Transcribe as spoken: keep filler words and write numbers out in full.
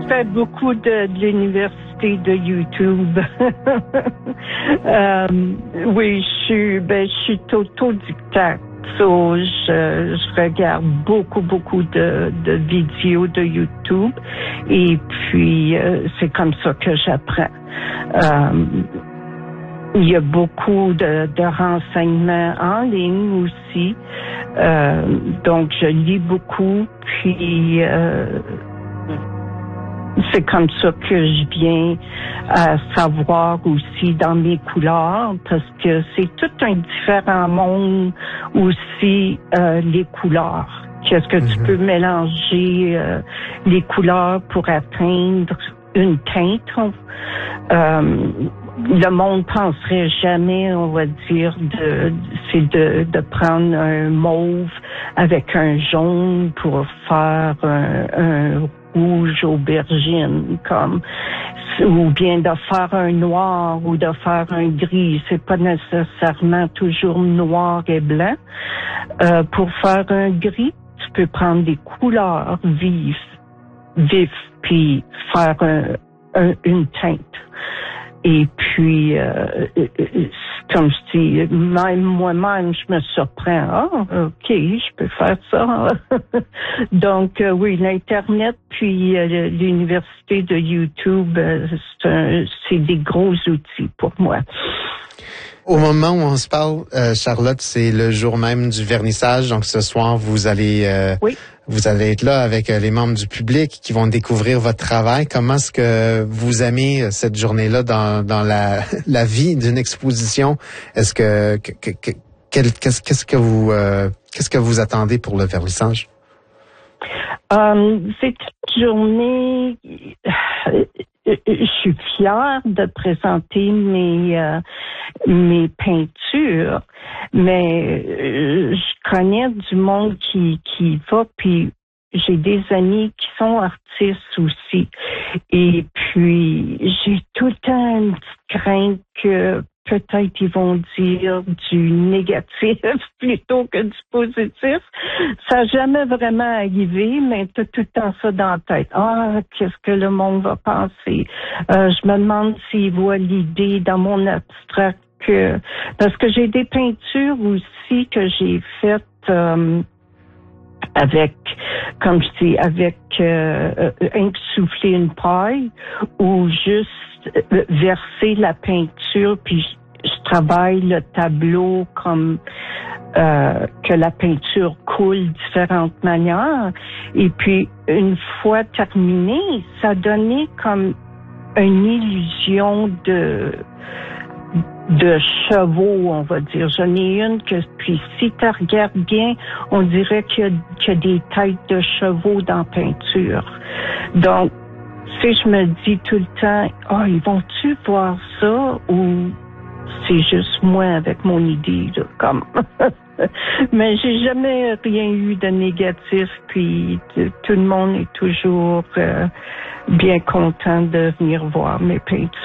fais beaucoup de, de l'université de YouTube. euh, oui, je suis, ben, je suis autodidacte. So, je, je regarde beaucoup, beaucoup de, de vidéos de YouTube et puis euh, c'est comme ça que j'apprends. Euh, il y a beaucoup de, de renseignements en ligne aussi. Euh, donc, je lis beaucoup, puis euh, c'est comme ça que je viens à savoir aussi dans mes couleurs, parce que c'est tout un différent monde aussi, euh, les couleurs. Qu'est-ce que mm-hmm. tu peux mélanger euh, les couleurs pour atteindre une teinte? Euh, le monde penserait jamais, on va dire, de c'est de, de prendre un mauve avec un jaune pour faire un, un rouge aubergine, comme, ou bien de faire un noir ou de faire un gris. C'est pas nécessairement toujours noir et blanc. Euh, pour faire un gris, tu peux prendre des couleurs vives, vives, puis faire un, un, une teinte. Et puis, euh, comme je dis, même moi-même, je me surprends. Ah, OK, je peux faire ça. Donc, euh, oui, l'Internet, puis euh, l'université de YouTube, euh, c'est, un, c'est des gros outils pour moi. Au moment où on se parle, euh, Charlotte, c'est le jour même du vernissage. Donc, ce soir, vous allez, euh, oui. vous allez être là avec euh, les membres du public qui vont découvrir votre travail. Comment est-ce que vous aimez cette journée-là dans, dans la, la vie d'une exposition? Est-ce que, que, que quel, qu'est-ce, qu'est-ce que vous, euh, qu'est-ce que vous attendez pour le vernissage? Um, c'est une journée. Je suis fière de présenter mes euh, mes peintures, mais euh, je connais du monde qui qui va, puis j'ai des amis qui sont artistes aussi, et puis j'ai tout le temps une petite crainte que peut-être ils vont dire du négatif plutôt que du positif. Ça n'a jamais vraiment arrivé, mais tu as tout le temps ça dans la tête. Ah, qu'est-ce que le monde va penser? Euh, je me demande s'ils voient l'idée dans mon abstract. Que... Parce que j'ai des peintures aussi que j'ai faites euh, avec, comme je dis, avec euh, insouffler une paille ou juste verser la peinture, puis je, je travaille le tableau comme euh, que la peinture coule de différentes manières. Et puis, une fois terminé, ça donnait comme une illusion de de chevaux, on va dire. J'en ai une que, puis si tu regardes bien, on dirait qu'il y a, qu'il y a des têtes de chevaux dans la peinture. Donc, si je me dis tout le temps, ah, oh, ils vont-tu voir ça ou c'est juste moi avec mon idée, là, comme. Mais j'ai jamais rien eu de négatif, puis t- tout le monde est toujours euh, bien content de venir voir mes peintures.